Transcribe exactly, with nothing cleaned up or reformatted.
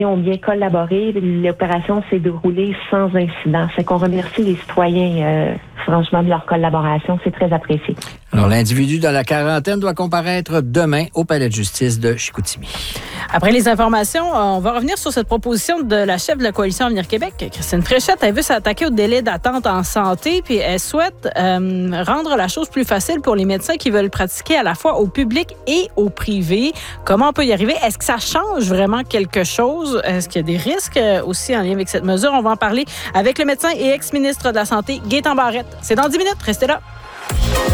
ont bien collaboré. L'opération s'est déroulée sans incident. C'est qu'on remercie les citoyens, euh, franchement, de leur collaboration. C'est très apprécié. Alors, l'individu dans la quarantaine doit comparaître demain au palais de justice de Chicoutimi. Après les informations, on va revenir sur cette proposition de la chef de la Coalition Avenir Québec, Christine Fréchette. Elle veut s'attaquer au délai d'attente en santé, puis elle souhaite euh, rendre la chose plus facile pour les médecins qui veulent pratiquer à la fois au public et au privé. Comment on peut y arriver? Est-ce que ça change vraiment quelque chose? Est-ce qu'il y a des risques aussi en lien avec cette mesure? On va en parler avec le médecin et ex-ministre de la Santé, Gaétan Barrette. C'est dans dix minutes. Restez là.